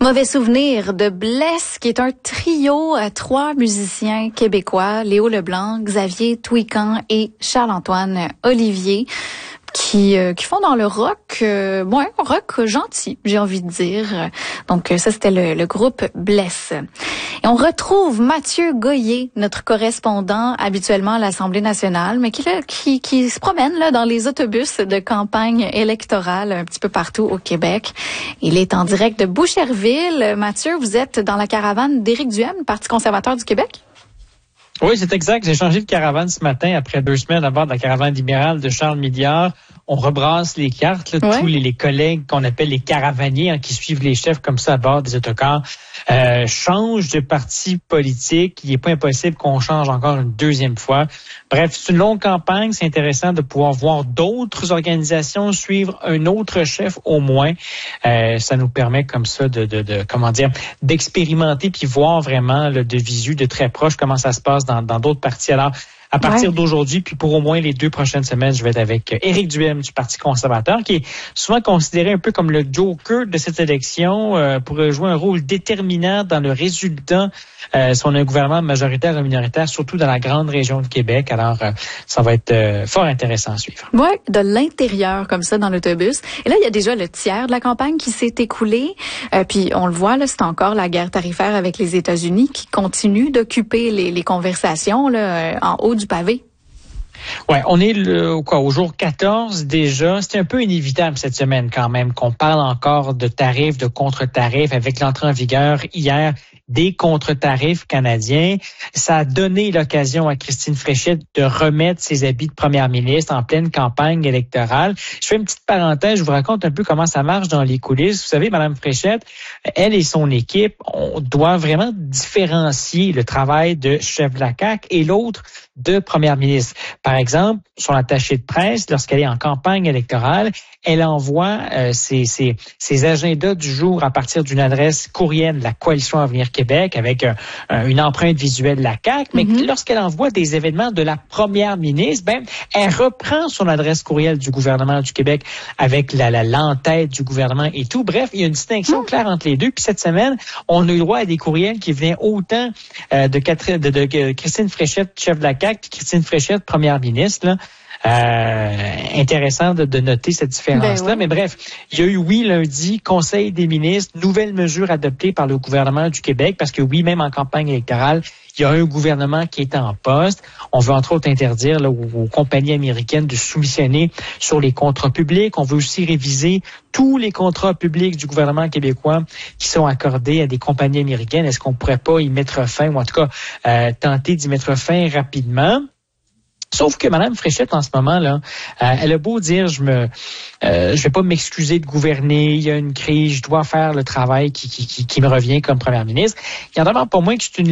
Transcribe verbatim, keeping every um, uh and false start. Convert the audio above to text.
Mauvais souvenir de Bless, qui est un trio à trois musiciens québécois, Léo Leblanc, Xavier Touican et Charles-Antoine Olivier, qui euh, qui font dans le rock, euh, ouais, rock gentil, j'ai envie de dire. Donc ça, c'était le, le groupe Bless. Et on retrouve Mathieu Goyer, notre correspondant habituellement à l'Assemblée nationale, mais qui, là, qui qui se promène là dans les autobus de campagne électorale un petit peu partout au Québec. Il est en direct de Boucherville. Mathieu, vous êtes dans la caravane d'Éric Duhaime, Parti conservateur du Québec? Oui, c'est exact. J'ai changé de caravane ce matin après deux semaines à bord de la caravane libérale de Charles Milliard. On rebrasse les cartes, là, ouais. Tous les, les collègues qu'on appelle les caravaniers, hein, qui suivent les chefs comme ça à bord des autocars, euh, changent de parti politique. Il n'est pas impossible qu'on change encore une deuxième fois. Bref, c'est une longue campagne. C'est intéressant de pouvoir voir d'autres organisations suivre un autre chef au moins. Euh, ça nous permet comme ça de, de, de comment dire, d'expérimenter puis voir vraiment là, de visu, de très proche, comment ça se passe dans dans d'autres partis. Alors, à partir ouais. d'aujourd'hui, puis pour au moins les deux prochaines semaines, je vais être avec Éric Duhaime du Parti conservateur, qui est souvent considéré un peu comme le joker de cette élection, euh, pour jouer un rôle déterminant dans le résultat euh, si on a un gouvernement majoritaire ou minoritaire, surtout dans la grande région de Québec. Alors, euh, ça va être euh, fort intéressant à suivre. Oui, de l'intérieur, comme ça, dans l'autobus. Et là, il y a déjà le tiers de la campagne qui s'est écoulé. Euh, puis, on le voit, là, c'est encore la guerre tarifaire avec les États-Unis qui continue d'occuper les, les conversations là, en haut du pavé. Ouais, on est le, quoi, au jour quatorze déjà. C'était un peu inévitable cette semaine quand même qu'on parle encore de tarifs, de contre-tarifs avec l'entrée en vigueur hier des contre-tarifs canadiens. Ça a donné l'occasion à Christine Fréchette de remettre ses habits de première ministre en pleine campagne électorale. Je fais une petite parenthèse, je vous raconte un peu comment ça marche dans les coulisses. Vous savez, Mme Fréchette, elle et son équipe, on doit vraiment différencier le travail de chef de la C A Q et l'autre de première ministre. Par exemple, son attachée de presse, lorsqu'elle est en campagne électorale, elle envoie euh, ses, ses, ses agendas du jour à partir d'une adresse courriel de la Coalition Avenir Québec avec euh, une empreinte visuelle de la C A Q. Mais mm-hmm. lorsqu'elle envoie des événements de la première ministre, ben, elle reprend son adresse courriel du gouvernement du Québec avec la, la l'entête du gouvernement et tout. Bref, il y a une distinction mm-hmm. claire entre les deux. Puis cette semaine, on a eu droit à des courriels qui venaient autant euh, de, Catherine, de, de, de Christine Fréchette, chef de la C A Q, puis Christine Fréchette, première ministre, là. Euh, intéressant de, de noter cette différence-là. Ben oui. Mais bref, il y a eu, oui, lundi, Conseil des ministres, nouvelles mesures adoptées par le gouvernement du Québec, parce que oui, même en campagne électorale, il y a un gouvernement qui est en poste. On veut entre autres interdire là, aux, aux compagnies américaines de soumissionner sur les contrats publics. On veut aussi réviser tous les contrats publics du gouvernement québécois qui sont accordés à des compagnies américaines. Est-ce qu'on pourrait pas y mettre fin, ou en tout cas euh, tenter d'y mettre fin rapidement? Sauf que Mme Fréchette, en ce moment, là, euh, elle a beau dire, je me, euh, je vais pas m'excuser de gouverner, il y a une crise, je dois faire le travail qui, qui, qui, qui me revient comme première ministre. Il y en a vraiment pas moins que c'est une